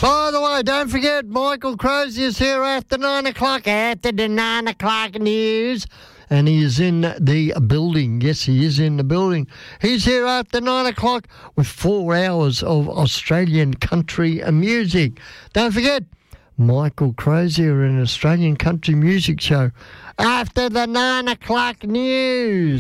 By the way, don't forget, Michael Crozier is here after 9 o'clock, after the 9 o'clock news. And he is in the building. Yes, he is in the building. He's here after 9 o'clock with 4 hours of Australian country music. Don't forget, Michael Crozier, an Australian country music show after the 9 o'clock news.